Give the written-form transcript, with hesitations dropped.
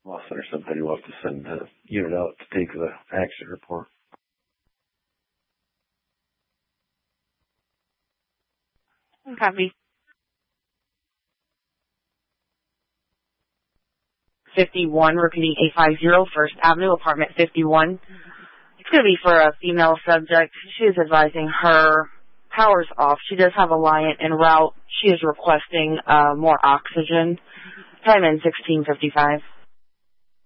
Lawson or somebody will have to send the unit out to take the accident report. Copy. 51, repeating 850 First Avenue, apartment 51. It's going to be for a female subject. She is advising her power's off. She does have a Lion en route. She is requesting more oxygen. Time in 1655.